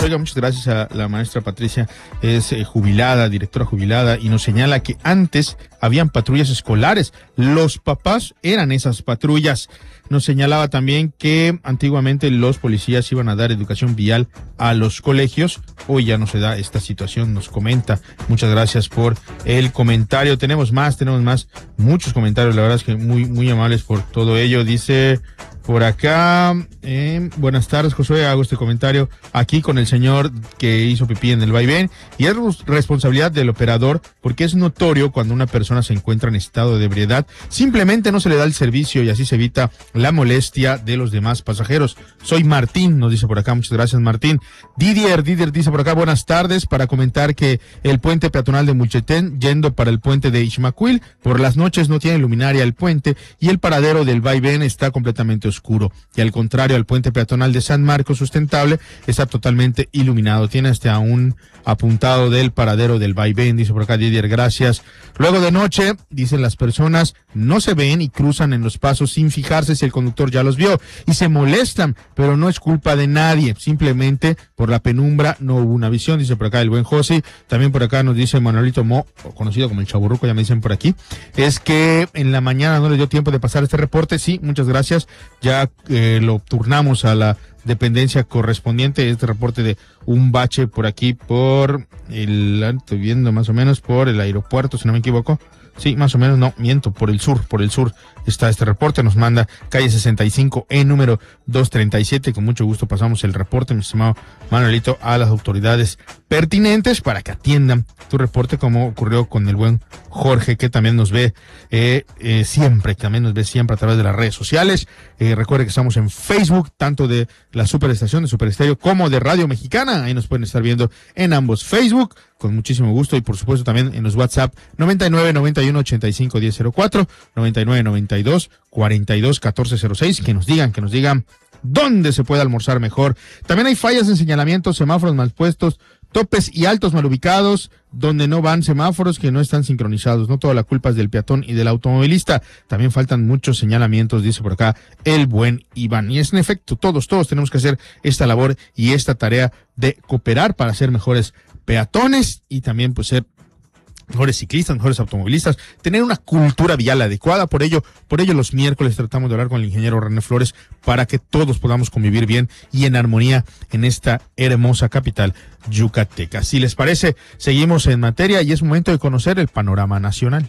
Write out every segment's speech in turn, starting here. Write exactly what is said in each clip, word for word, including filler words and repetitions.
Oiga, muchas gracias a la maestra Patricia, es eh, jubilada, directora jubilada, y nos señala que antes habían patrullas escolares, los papás eran esas patrullas. Nos señalaba también que antiguamente los policías iban a dar educación vial a los colegios, hoy ya no se da esta situación, nos comenta. Muchas gracias por el comentario. Tenemos más, tenemos más, muchos comentarios, la verdad es que muy, muy amables por todo ello. Dice por acá, eh, buenas tardes, Josué, hago este comentario aquí con el señor que hizo pipí en el vaivén, y es responsabilidad del operador, porque es notorio cuando una persona se encuentra en estado de ebriedad, simplemente no se le da el servicio y así se evita la molestia de los demás pasajeros. Soy Martín, nos dice por acá, muchas gracias Martín. Didier, Didier dice por acá, buenas tardes, para comentar que el puente peatonal de Mulchetén, yendo para el puente de Ixmaquil, por las noches no tiene luminaria el puente y el paradero del vaivén está completamente oscuro, y al contrario al puente peatonal de San Marcos Sustentable está totalmente iluminado, tiene hasta un apuntado del paradero del vaivén, dice por acá Didier, gracias. Luego de noche, dicen las personas, no se ven y cruzan en los pasos sin fijarse si el conductor ya los vio, y se molestan, pero no es culpa de nadie, simplemente por la penumbra no hubo una visión, dice por acá el buen Josi. También por acá nos dice Manuelito Mo, conocido como el Chaburruco, ya me dicen por aquí, es que en la mañana no le dio tiempo de pasar este reporte. Sí, muchas gracias, ya eh, lo turnamos a la dependencia correspondiente, este reporte de un bache por aquí, por el, estoy viendo más o menos por el aeropuerto, si no me equivoco. Sí, más o menos, no, miento, por el sur, por el sur está este reporte, nos manda calle sesenta y cinco E número doscientos treinta y siete, con mucho gusto pasamos el reporte, mi estimado Manuelito, a las autoridades pertinentes para que atiendan tu reporte, como ocurrió con el buen Jorge, que también nos ve eh, eh, siempre, que también nos ve siempre a través de las redes sociales. Eh, recuerde que estamos en Facebook, tanto de la Superestación de Super Estéreo como de Radio Mexicana, ahí nos pueden estar viendo en ambos Facebook, con muchísimo gusto, y por supuesto también en los WhatsApp noventa y nueve, noventa y uno, ochenta y cinco, diez cero cuatro, noventa y nueve, noventa y dos, cuarenta y dos, catorce cero seis, que nos digan, que nos digan dónde se puede almorzar mejor. También hay fallas en señalamientos, semáforos mal puestos, topes y altos mal ubicados, donde no van semáforos que no están sincronizados. No toda la culpa es del peatón y del automovilista. También faltan muchos señalamientos, dice por acá el buen Iván. Y es en efecto, todos, todos tenemos que hacer esta labor y esta tarea de cooperar para ser mejores peatones y también pues ser mejores ciclistas, mejores automovilistas, tener una cultura vial adecuada. Por ello, por ello los miércoles tratamos de hablar con el ingeniero René Flores para que todos podamos convivir bien y en armonía en esta hermosa capital yucateca. Si les parece, seguimos en materia y es momento de conocer el panorama nacional.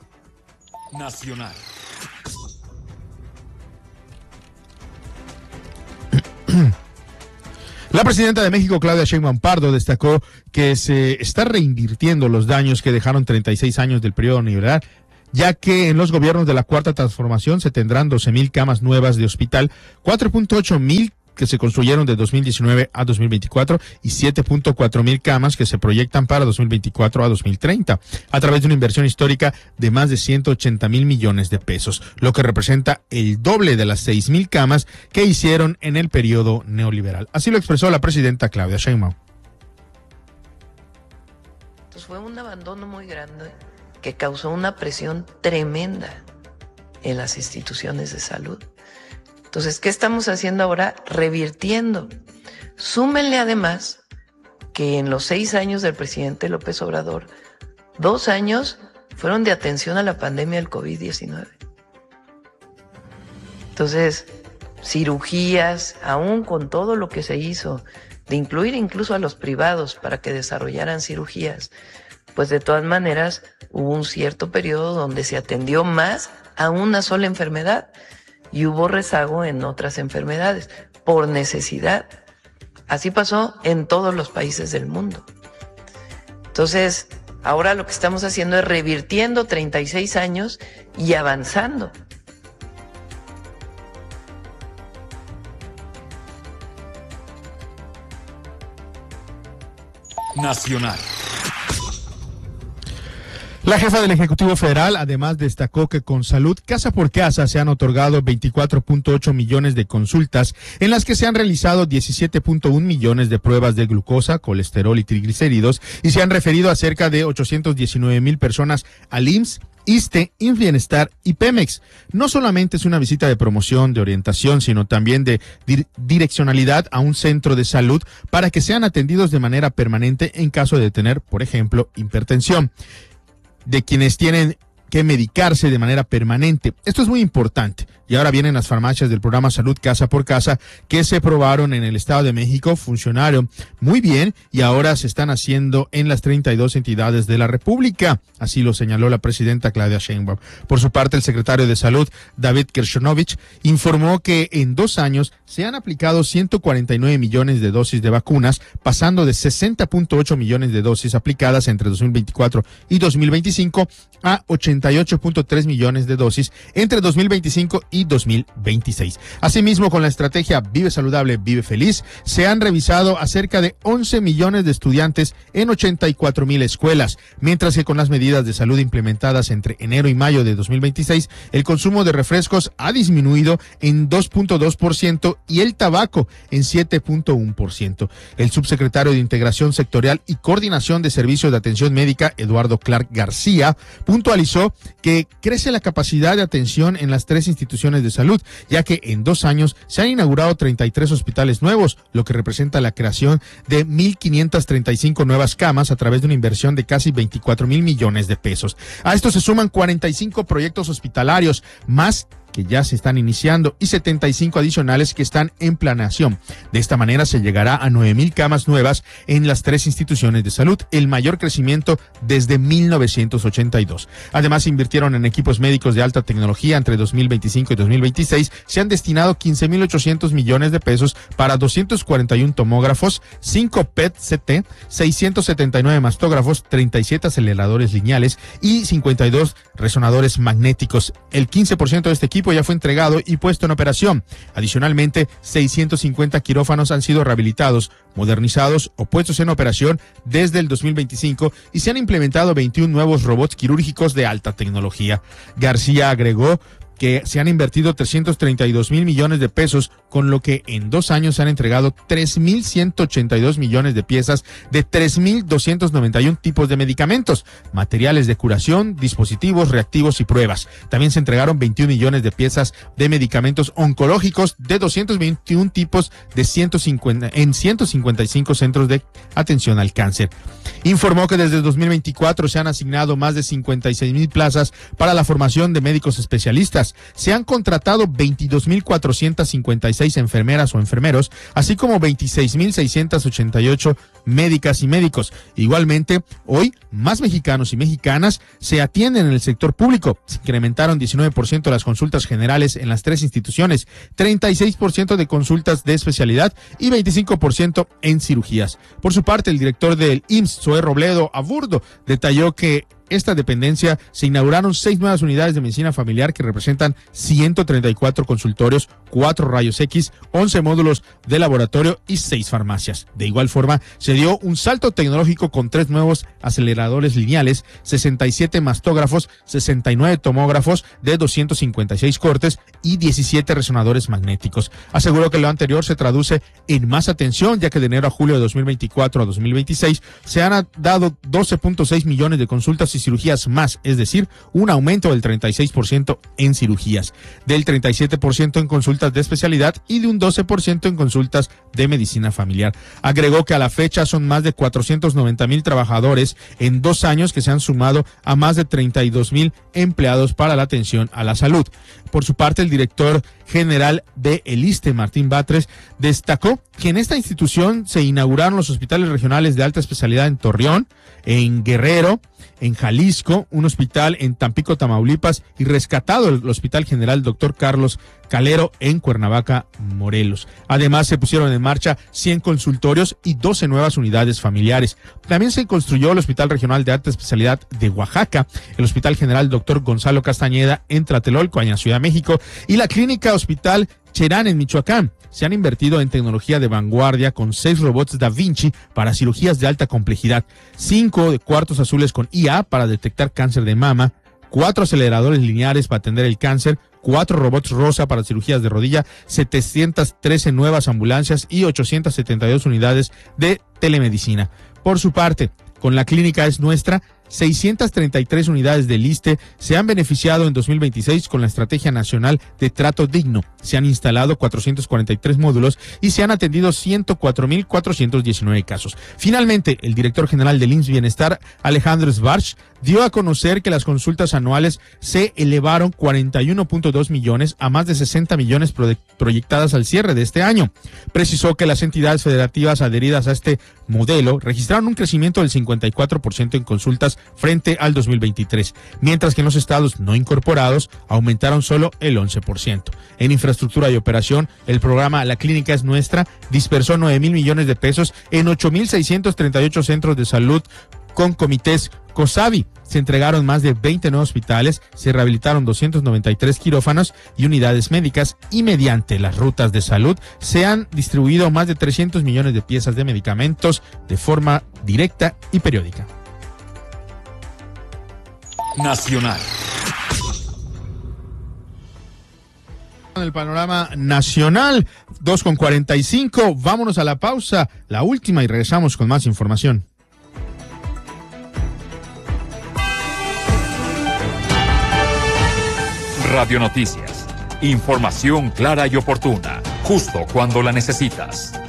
Nacional. La presidenta de México, Claudia Sheinbaum Pardo, destacó que se está reinvirtiendo los daños que dejaron treinta y seis años del periodo neoliberal, ya que en los gobiernos de la Cuarta Transformación se tendrán doce mil camas nuevas de hospital, cuatro punto ocho mil que se construyeron de dos mil diecinueve a dos mil veinticuatro y siete punto cuatro mil camas que se proyectan para dos mil veinticuatro a dos mil treinta, a través de una inversión histórica de más de ciento ochenta mil millones de pesos, lo que representa el doble de las seis mil camas que hicieron en el periodo neoliberal. Así lo expresó la presidenta Claudia Sheinbaum. Entonces fue un abandono muy grande que causó una presión tremenda en las instituciones de salud. Entonces, ¿qué estamos haciendo ahora? Revirtiendo. Súmenle además que en los seis años del presidente López Obrador, dos años fueron de atención a la pandemia del COVID diecinueve. Entonces, cirugías, aún con todo lo que se hizo, de incluir incluso a los privados para que desarrollaran cirugías, pues de todas maneras hubo un cierto periodo donde se atendió más a una sola enfermedad y hubo rezago en otras enfermedades por necesidad. Así pasó en todos los países del mundo. Entonces, ahora lo que estamos haciendo es revirtiendo treinta y seis años y avanzando. Nacional. La jefa del Ejecutivo Federal además destacó que con Salud Casa por Casa se han otorgado veinticuatro punto ocho millones de consultas en las que se han realizado diecisiete punto uno millones de pruebas de glucosa, colesterol y triglicéridos y se han referido a cerca de ochocientos diecinueve mil personas al I M S S ISSSTE, Infbienestar y Pemex. No solamente es una visita de promoción, de orientación, sino también de dir- direccionalidad a un centro de salud para que sean atendidos de manera permanente en caso de tener, por ejemplo, hipertensión. De quienes tienen que medicarse de manera permanente. Esto es muy importante. Y ahora vienen las farmacias del programa Salud Casa por Casa que se probaron en el Estado de México, funcionaron muy bien y ahora se están haciendo en las treinta y dos entidades de la República. Así lo señaló la presidenta Claudia Sheinbaum. Por su parte, el secretario de Salud, David Kershonovich, informó que en dos años se han aplicado ciento cuarenta y nueve millones de dosis de vacunas, pasando de sesenta punto ocho millones de dosis aplicadas entre dos mil veinticuatro y dos mil veinticinco a ochenta y ocho punto tres millones de dosis entre dos mil veinticinco y dos mil veintiséis. Asimismo, con la estrategia Vive Saludable, Vive Feliz, se han revisado a cerca de once millones de estudiantes en ochenta y cuatro mil escuelas, mientras que con las medidas de salud implementadas entre enero y mayo de dos mil veintiséis, el consumo de refrescos ha disminuido en dos punto dos por ciento y el tabaco en siete punto uno por ciento. El subsecretario de Integración Sectorial y Coordinación de Servicios de Atención Médica, Eduardo Clark García, puntualizó que crece la capacidad de atención en las tres instituciones de salud, ya que en dos años se han inaugurado treinta y tres hospitales nuevos, lo que representa la creación de mil quinientas treinta y cinco nuevas camas a través de una inversión de casi veinticuatro mil millones de pesos. A esto se suman cuarenta y cinco proyectos hospitalarios, más que ya se están iniciando y setenta y cinco adicionales que están en planeación. De esta manera se llegará a nueve mil camas nuevas en las tres instituciones de salud, el mayor crecimiento desde mil novecientos ochenta y dos. Además, invirtieron en equipos médicos de alta tecnología entre dos mil veinticinco y dos mil veintiséis. Se han destinado quince mil ochocientos millones de pesos para doscientos cuarenta y uno tomógrafos, cinco P E T C T, seiscientos setenta y nueve mastógrafos, treinta y siete aceleradores lineales y cincuenta y dos resonadores magnéticos. El quince por ciento de este equipo ya fue entregado y puesto en operación. Adicionalmente, seiscientos cincuenta quirófanos han sido rehabilitados, modernizados o puestos en operación desde el dos mil veinticinco y se han implementado veintiún nuevos robots quirúrgicos de alta tecnología. García agregó que se han invertido trescientos treinta y dos mil millones de pesos, con lo que en dos años se han entregado tres mil ciento ochenta y dos millones de piezas de tres mil doscientos noventa y uno tipos de medicamentos, materiales de curación, dispositivos, reactivos y pruebas. También se entregaron veintiún millones de piezas de medicamentos oncológicos de doscientos veintiún tipos de ciento cincuenta, en ciento cincuenta y cinco centros de atención al cáncer. Informó que desde dos mil veinticuatro se han asignado más de cincuenta y seis mil plazas para la formación de médicos especialistas. Se han contratado veintidós mil cuatrocientas cincuenta y seis enfermeras o enfermeros, así como veintiséis mil seiscientas ochenta y ocho médicas y médicos. Igualmente, hoy más mexicanos y mexicanas se atienden en el sector público. Se incrementaron diecinueve por ciento las consultas generales en las tres instituciones, treinta y seis por ciento de consultas de especialidad y veinticinco por ciento en cirugías. Por su parte, el director del I M S S, Zoé Robledo Aburdo, detalló que esta dependencia se inauguraron seis nuevas unidades de medicina familiar que representan ciento treinta y cuatro consultorios, cuatro rayos X, once módulos de laboratorio y seis farmacias. De igual forma, se dio un salto tecnológico con tres nuevos aceleradores lineales, sesenta y siete mastógrafos, sesenta y nueve tomógrafos de doscientos cincuenta y seis cortes y diecisiete resonadores magnéticos. Aseguró que lo anterior se traduce en más atención, ya que de enero a julio de dos mil veinticuatro a dos mil veintiséis se han dado doce punto seis millones de consultas y cirugías más, es decir, un aumento del treinta y seis por ciento en cirugías, del treinta y siete por ciento en consultas de especialidad y de un doce por ciento en consultas de medicina familiar. Agregó que a la fecha son más de cuatrocientos noventa mil trabajadores en dos años que se han sumado a más de treinta y dos mil empleados para la atención a la salud. Por su parte, el director general de el ISSSTE, Martín Batres, destacó que en esta institución se inauguraron los hospitales regionales de alta especialidad en Torreón, en Guerrero, en Jalisco, un hospital en Tampico, Tamaulipas, y rescatado el Hospital General Doctor Carlos Calero en Cuernavaca, Morelos. Además, se pusieron en marcha cien consultorios y doce nuevas unidades familiares. También se construyó el Hospital Regional de Alta Especialidad de Oaxaca, el Hospital General Doctor Gonzalo Castañeda en Tlatelolco, en la Ciudad de México, y la Clínica Hospital Cherán en Michoacán. Se han invertido en tecnología de vanguardia con seis robots Da Vinci para cirugías de alta complejidad, cinco de cuartos azules con I A para detectar cáncer de mama, cuatro aceleradores lineares para atender el cáncer, cuatro robots rosa para cirugías de rodilla, setecientas trece nuevas ambulancias y ochocientas setenta y dos unidades de telemedicina. Por su parte, con la clínica Es Nuestra, seiscientas treinta y tres unidades del ISSSTE se han beneficiado en dos mil veintiséis con la Estrategia Nacional de Trato Digno. Se han instalado cuatrocientos cuarenta y tres módulos y se han atendido ciento cuatro mil cuatrocientos diecinueve casos. Finalmente, el director general del I M S S Bienestar, Alejandro Schwartz, dio a conocer que las consultas anuales se elevaron cuarenta y uno punto dos millones a más de sesenta millones proyectadas al cierre de este año. Precisó que las entidades federativas adheridas a este modelo registraron un crecimiento del cincuenta y cuatro por ciento en consultas frente al dos mil veintitrés, mientras que en los estados no incorporados aumentaron solo el once por ciento. En infraestructura y operación, el programa La Clínica es Nuestra dispersó nueve mil millones de pesos en ocho mil seiscientos treinta y ocho centros de salud con comités COSAVI. Se entregaron más de veinte nuevos hospitales, se rehabilitaron doscientos noventa y tres quirófanos y unidades médicas, y mediante las rutas de salud se han distribuido más de trescientos millones de piezas de medicamentos de forma directa y periódica. Nacional. En el panorama nacional, dos con cuarenta y cinco, vámonos a la pausa, la última, y regresamos con más información. Radio Noticias. Información clara y oportuna, justo cuando la necesitas.